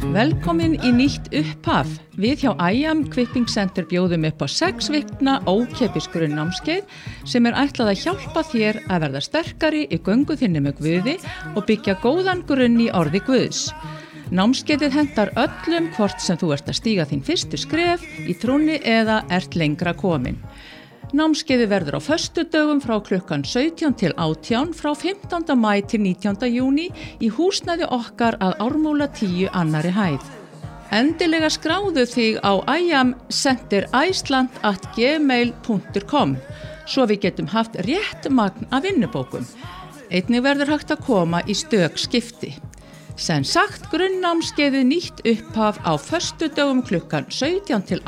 Velkomin í nýtt upphaf. Við hjá IAM Equipping Center bjóðum upp á 6 vikna ókeypis grunnnámskeið sem ætlað að hjálpa þér að verða sterkari í göngu þinni með Guði og byggja góðan grunn í orði Guðs. Námskeiðið hentar öllum hvort sem þú ert að stíga þín fyrstu skref í trúnni eða ert lengra komin. Námskeiðið verður á föstudögum frá klukkan 17 til 18 frá 15. maí til 19. júní í húsnæði okkar að Ármúla 10 annarri hæð. Endilega skráðu þig á iamcentericeland@gmail.com svo við getum haft rétt magn af vinnubókum. Einnig verður hægt að koma í stök skipti. Sem sagt, grunnnámskeiðið nýtt upphaf á föstudögum klukkan 17 til